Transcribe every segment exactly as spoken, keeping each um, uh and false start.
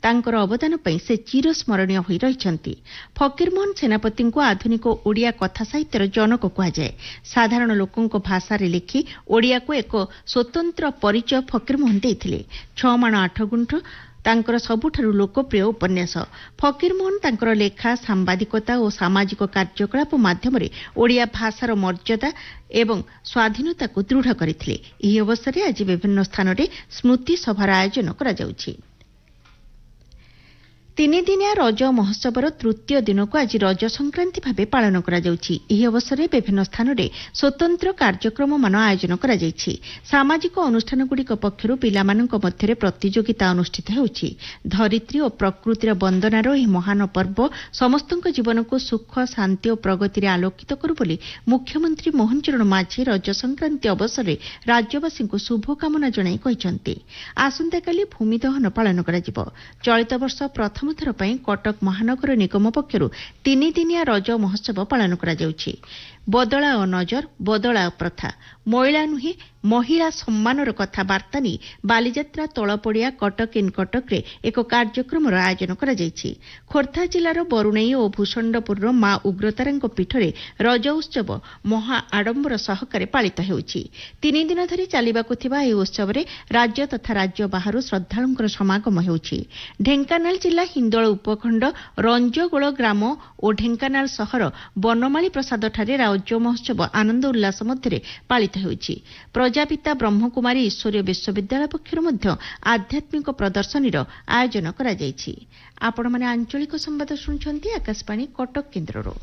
ତାଙ୍କର ଅବଦାନ ପାଇଁ ସେ ଚିରସ୍ମରଣୀୟ ହୋଇ ରହିଛନ୍ତି। ଫକୀରମୋହନ ସେନାପତିଙ୍କୁ ଆଧୁନିକ ଓଡ଼ିଆ କଥା ସାହିତ୍ୟର ଜନକ କୁହାଯାଏ। ସାଧାରଣ ଲୋକଙ୍କ ଭାଷାରେ ଲେଖି ଓଡ଼ିଆକୁ ଏକ ସ୍ୱତନ୍ତ୍ର ପରିଚୟ ଫକୀରମୋହନ ଦେଇଥିଲେ। ଛଅ ମାଣ ଆଠ ଗୁଣ୍ଠ ତାଙ୍କର ସବୁଠାରୁ ଲୋକପ୍ରିୟ ଉପନ୍ୟାସ। ଫକୀରମୋହନ ତାଙ୍କର ଲେଖା, ସାମ୍ବାଦିକତା ଓ ସାମାଜିକ କାର୍ଯ୍ୟକଳାପ ମାଧ୍ୟମରେ ଓଡ଼ିଆ ଭାଷାର ମର୍ଯ୍ୟାଦା ଏବଂ ସ୍ୱାଧୀନତାକୁ ଦୃଢ଼ କରିଥିଲେ। ଏହି ଅବସରରେ ଆଜି ବିଭିନ୍ନ ସ୍ଥାନରେ ସ୍ମୃତି ସଭାର ଆୟୋଜନ କରାଯାଉଛି। ତିନିଦିନିଆ ରଜ ମହୋତ୍ସବର ତୃତୀୟ ଦିନକୁ ଆଜି ରଜ ସଂକ୍ରାନ୍ତି ଭାବେ ପାଳନ କରାଯାଉଛି। ଏହି ଅବସରରେ ବିଭିନ୍ନ ସ୍ଥାନରେ ସ୍ୱତନ୍ତ୍ର କାର୍ଯ୍ୟକ୍ରମମାନ ଆୟୋଜନ କରାଯାଇଛି। ସାମାଜିକ ଅନୁଷ୍ଠାନଗୁଡ଼ିକ ପକ୍ଷରୁ ପିଲାମାନଙ୍କ ମଧ୍ୟରେ ପ୍ରତିଯୋଗିତା ଅନୁଷ୍ଠିତ ହେଉଛି। ଧରିତ୍ରୀ ଓ ପ୍ରକୃତିର ବନ୍ଦନାର ଏହି ମହାନ ପର୍ବ ସମସ୍ତଙ୍କ ଜୀବନକୁ ସୁଖ, ଶାନ୍ତି ଓ ପ୍ରଗତିରେ ଆଲୋକିତ କରୁ ବୋଲି ମୁଖ୍ୟମନ୍ତ୍ରୀ ମୋହନ ଚରଣ ମାଝୀ ରଜ ସଂକ୍ରାନ୍ତି ଅବସରରେ ରାଜ୍ୟବାସୀଙ୍କୁ ଶୁଭକାମନା ଜଣାଇ କହିଛନ୍ତି। ଆସନ୍ତାକାଲି ଭୂମି ଦହନ ପାଳନ କରାଯିବ। ଚଳିତ ବର୍ଷ ପ୍ରଥମ ଥର ପାଇଁ କଟକ ମହାନଗର ନିଗମ ପକ୍ଷରୁ ତିନିଦିନିଆ ରଜ ମହୋତ୍ସବ ପାଳନ କରାଯାଉଛି। ବଦଳାଅ ନଜର, ବଦଳାଅ ପ୍ରଥା, ମଇଳା ନୁହେଁ ମହିଳା ସମ୍ମାନର କଥା ବାର୍ତ୍ତା ନେଇ ବାଲିଯାତ୍ରା ତଳପଡ଼ିଆ କଟକ ଇନ୍ କଟକରେ ଏକ କାର୍ଯ୍ୟକ୍ରମର ଆୟୋଜନ କରାଯାଇଛି। ଖୋର୍ଦ୍ଧା ଜିଲ୍ଲାର ବରୁଣେଇ ଓ ଭୂଷଣ୍ଡପୁରର ମା ଉଗ୍ରତାରାଙ୍କ ପୀଠରେ ରଜ ଉତ୍ସବ ମହା ଆଡମ୍ବର ସହକାରେ ପାଳିତ ହେଉଛି। ତିନିଦିନ ଧରି ଚାଲିବାକୁ ଥିବା ଏହି ଉତ୍ସବରେ ରାଜ୍ୟ ତଥା ରାଜ୍ୟ ବାହାରୁ ଶ୍ରଦ୍ଧାଳୁଙ୍କର ସମାଗମ ହେଉଛି। ଢେଙ୍କାନାଳ ଜିଲ୍ଲା ହିନ୍ଦୋଳ ଉପଖଣ୍ଡ ରଞ୍ଜଗୋଳ ଗ୍ରାମ ଓ ଢେଙ୍କାନାଳ ସହର ବନମାଳୀ ପ୍ରସାଦଠାରେ ରଜ ମହୋତ୍ସବ ଆନନ୍ଦ ଉଲ୍ଲାସ ମଧ୍ୟରେ ପାଳିତ ହେଉଛି। ପ୍ରଜାପିତା ବ୍ରହ୍ମକୁମାରୀ ଈଶ୍ୱରୀୟ ବିଶ୍ୱବିଦ୍ୟାଳୟ ପକ୍ଷରୁ ମଧ୍ୟ ଆଧ୍ୟାତ୍ମିକ ପ୍ରଦର୍ଶନୀର ଆୟୋଜନ କରାଯାଇଛି। ଆପଣମାନେ ଆଞ୍ଚଳିକ ସମ୍ବାଦ ଶୁଣୁଛନ୍ତି ଆକାଶବାଣୀ କଟକ କେନ୍ଦ୍ରରୁ।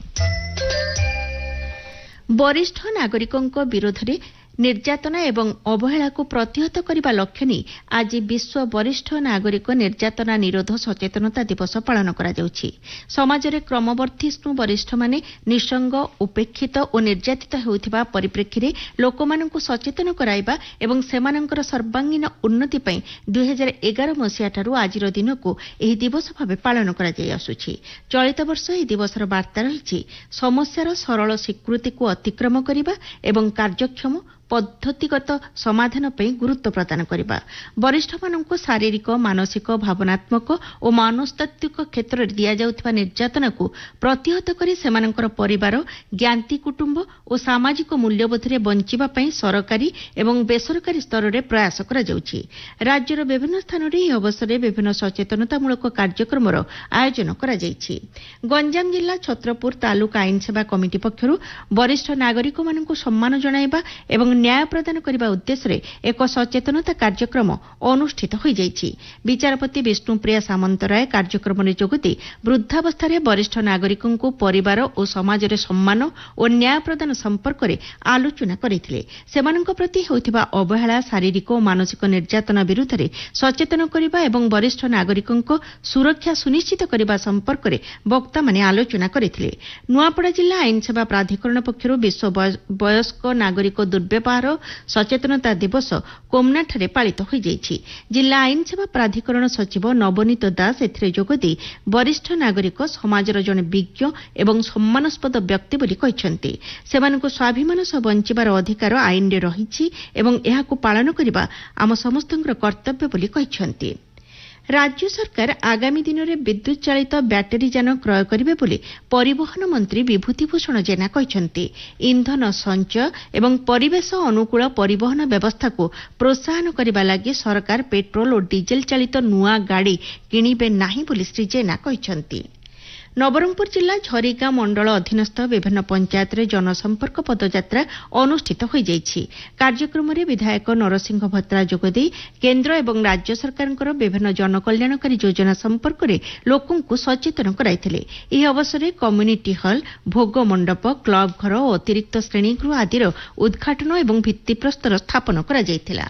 ବରିଷ୍ଠ ନାଗରିକଙ୍କ ବିରୋଧରେ ନିର୍ଯାତନା ଏବଂ ଅବହେଳାକୁ ପ୍ରତିହତ କରିବା ଲକ୍ଷ୍ୟ ନେଇ ଆଜି ବିଶ୍ୱ ବରିଷ୍ଠ ନାଗରିକ ନିର୍ଯାତନା ନିରୋଧ ସଚେତନତା ଦିବସ ପାଳନ କରାଯାଉଛି। ସମାଜରେ କ୍ରମବର୍ଦ୍ଧିଷ୍ଣୁ ବରିଷ୍ଠମାନେ ନିଃସଙ୍ଗ, ଉପେକ୍ଷିତ ଓ ନିର୍ଯାତିତ ହେଉଥିବା ପରିପ୍ରେକ୍ଷୀରେ ଲୋକମାନଙ୍କୁ ସଚେତନ କରାଇବା ଏବଂ ସେମାନଙ୍କର ସର୍ବାଙ୍ଗୀନ ଉନ୍ନତି ପାଇଁ ଦୁଇ ହଜାର ଏଗାର ମସିହାଠାରୁ ଆଜିର ଦିନକୁ ଏହି ଦିବସ ଭାବେ ପାଳନ କରାଯାଇ ଆସୁଛି। ଚଳିତ ବର୍ଷ ଏହି ଦିବସର ବାର୍ତ୍ତା ରହିଛି ସମସ୍ୟାର ସରଳ ସ୍ୱୀକୃତିକୁ ଅତିକ୍ରମ କରିବା ଏବଂ କାର୍ଯ୍ୟକ୍ଷମ ପଦ୍ଧତିଗତ ସମାଧାନ ପାଇଁ ଗୁରୁତ୍ୱ ପ୍ରଦାନ କରିବା। ବରିଷ୍ଠମାନଙ୍କୁ ଶାରୀରିକ, ମାନସିକ, ଭାବନାତ୍ମକ ଓ ମନସ୍ତାତ୍ତ୍ୱିକ କ୍ଷେତ୍ରରେ ଦିଆଯାଉଥିବା ନିର୍ଯାତନାକୁ ପ୍ରତିହତ କରି ସେମାନଙ୍କର ପରିବାର, ଜ୍ଞାତି କୁଟୁମ୍ବ ଓ ସାମାଜିକ ମୂଲ୍ୟବୋଧରେ ବଞ୍ଚିବା ପାଇଁ ସରକାରୀ ଏବଂ ବେସରକାରୀ ସ୍ତରରେ ପ୍ରୟାସ କରାଯାଉଛି। ରାଜ୍ୟର ବିଭିନ୍ନ ସ୍ଥାନରେ ଏହି ଅବସରରେ ବିଭିନ୍ନ ସଚେତନତାମୂଳକ କାର୍ଯ୍ୟକ୍ରମର ଆୟୋଜନ କରାଯାଇଛି। ଗଞ୍ଜାମ ଜିଲ୍ଲା ଛତ୍ରପୁର ତାଲୁକା ଆଇନ ସେବା କମିଟି ପକ୍ଷରୁ ବରିଷ୍ଠ ନାଗରିକମାନଙ୍କୁ ସମ୍ମାନ ଜଣାଇବା ଏବଂ ନ୍ୟାୟ ପ୍ରଦାନ କରିବା ଉଦ୍ଦେଶ୍ୟରେ ଏକ ସଚେତନତା କାର୍ଯ୍ୟକ୍ରମ ଅନୁଷ୍ଠିତ ହୋଇଯାଇଛି। ବିଚାରପତି ବିଷ୍ଣୁପ୍ରିୟା ସାମନ୍ତରାୟ କାର୍ଯ୍ୟକ୍ରମରେ ଯୋଗଦେଇ ବୃଦ୍ଧାବସ୍ଥାରେ ବରିଷ୍ଠ ନାଗରିକଙ୍କୁ ପରିବାର ଓ ସମାଜରେ ସମ୍ମାନ ଓ ନ୍ୟାୟ ପ୍ରଦାନ ସମ୍ପର୍କରେ ଆଲୋଚନା କରିଥିଲେ। ସେମାନଙ୍କ ପ୍ରତି ହେଉଥିବା ଅବହେଳା, ଶାରୀରିକ ଓ ମାନସିକ ନିର୍ଯାତନା ବିରୁଦ୍ଧରେ ସଚେତନ କରିବା ଏବଂ ବରିଷ୍ଠ ନାଗରିକଙ୍କ ସୁରକ୍ଷା ସୁନିଶ୍ଚିତ କରିବା ସମ୍ପର୍କରେ ବକ୍ତାମାନେ ଆଲୋଚନା କରିଥିଲେ। ନୂଆପଡ଼ା ଜିଲ୍ଲା ଆଇନ ସେବା ପ୍ରାଧିକରଣ ପକ୍ଷରୁ ବିଶ୍ୱ ବୟସ୍କ ନାଗରିକ ଦୁର୍ବ୍ୟବହାର ସଚେତନତା ଦିବସ କୋମନାଠାରେ ପାଳିତ ହୋଇଯାଇଛି। ଜିଲ୍ଲା ଆଇନ ସେବା ପ୍ରାଧିକରଣ ସଚିବ ନବନୀତ ଦାସ ଏଥିରେ ଯୋଗଦେଇ ବରିଷ୍ଠ ନାଗରିକ ସମାଜର ଜଣେ ବିଜ୍ଞ ଏବଂ ସମ୍ମାନସ୍ପଦ ବ୍ୟକ୍ତି ବୋଲି କହିଛନ୍ତି। ସେମାନଙ୍କୁ ସ୍ୱାଭିମାନ ସହ ବଞ୍ଚିବାର ଅଧିକାର ଆଇନରେ ରହିଛି ଏବଂ ଏହାକୁ ପାଳନ କରିବା ଆମ ସମସ୍ତଙ୍କର କର୍ତ୍ତବ୍ୟ ବୋଲି କହିଛନ୍ତି। ରାଜ୍ୟ ସରକାର ଆଗାମୀ ଦିନରେ ବିଦ୍ୟୁତ୍ ଚାଳିତ ବ୍ୟାଟେରୀ ଯାନ କ୍ରୟ କରିବେ ବୋଲି ପରିବହନ ମନ୍ତ୍ରୀ ବିଭୂତିଭୂଷଣ ଜେନା କହିଛନ୍ତି। ଇନ୍ଧନ ସଞ୍ଚୟ ଏବଂ ପରିବେଶ ଅନୁକୂଳ ପରିବହନ ବ୍ୟବସ୍ଥାକୁ ପ୍ରୋତ୍ସାହନ କରିବା ଲାଗି ସରକାର ପେଟ୍ରୋଲ ଓ ଡିଜେଲ ଚାଳିତ ନୂଆ ଗାଡ଼ି କିଣିବେ ନାହିଁ ବୋଲି ଶ୍ରୀ ଜେନା କହିଛନ୍ତି। ନବରଙ୍ଗପୁର ଜିଲ୍ଲା ଝରିଗାଁ ମଣ୍ଡଳ ଅଧୀନସ୍ଥ ବିଭିନ୍ନ ପଞ୍ଚାୟତରେ ଜନସମ୍ପର୍କ ପଦଯାତ୍ରା ଅନୁଷ୍ଠିତ ହୋଇଯାଇଛି। କାର୍ଯ୍ୟକ୍ରମରେ ବିଧାୟକ ନରସିଂହ ଭତ୍ରା ଯୋଗଦେଇ କେନ୍ଦ୍ର ଏବଂ ରାଜ୍ୟ ସରକାରଙ୍କର ବିଭିନ୍ନ ଜନକଲ୍ୟାଣକାରୀ ଯୋଜନା ସମ୍ପର୍କରେ ଲୋକଙ୍କୁ ସଚେତନ କରାଇଥିଲେ। ଏହି ଅବସରରେ କମ୍ୟୁନିଟି ହଲ୍, ଭୋଗ ମଣ୍ଡପ, କ୍ଲବ ଘର ଓ ଅତିରିକ୍ତ ଶ୍ରେଣୀଗୃହ ଆଦିର ଉଦ୍ଘାଟନ ଏବଂ ଭିତ୍ତିପ୍ରସ୍ତର ସ୍ଥାପନ କରାଯାଇଥିଲା।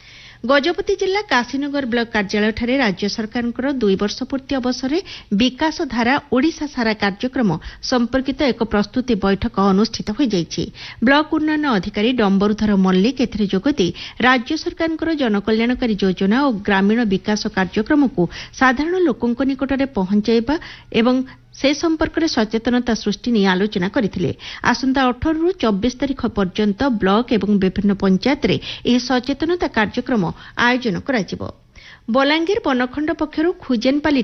ଗଜପତି ଜିଲ୍ଲା କାଶୀନଗର ବ୍ଲକ କାର୍ଯ୍ୟାଳୟଠାରେ ରାଜ୍ୟ ସରକାରଙ୍କର ଦୁଇ ବର୍ଷ ପୂର୍ତ୍ତି ଅବସରରେ ବିକାଶ ଧାରା ଓଡ଼ିଶା ସାରା କାର୍ଯ୍ୟକ୍ରମ ସମ୍ପର୍କିତ ଏକ ପ୍ରସ୍ତୁତି ବୈଠକ ଅନୁଷ୍ଠିତ ହୋଇଯାଇଛି। ବ୍ଲକ ଉନ୍ନୟନ ଅଧିକାରୀ ଡମ୍ବରୁଧର ମଲ୍ଲିକ ଏଥିରେ ଯୋଗଦେଇ ରାଜ୍ୟ ସରକାରଙ୍କର ଜନକଲ୍ୟାଣକାରୀ ଯୋଜନା ଓ ଗ୍ରାମୀଣ ବିକାଶ କାର୍ଯ୍ୟକ୍ରମକୁ ସାଧାରଣ ଲୋକଙ୍କ ନିକଟରେ ପହଞ୍ଚାଇବା ଏବଂ ସେ ସମ୍ପର୍କରେ ସଚେତନତା ସୃଷ୍ଟି ନେଇ ଆଲୋଚନା କରିଥିଲେ। ଆସନ୍ତା ଅଠରରୁ ଚବିଶ ତାରିଖ ପର୍ଯ୍ୟନ୍ତ ବ୍ଲକ ଏବଂ ବିଭିନ୍ନ ପଞ୍ଚାୟତରେ ଏହି ସଚେତନତା କାର୍ଯ୍ୟକ୍ରମ ଆୟୋଜନ କରାଯିବ। ବଲାଙ୍ଗୀର ବନଖଣ୍ଡ ପକ୍ଷରୁ ଖୁଜେନପାଲି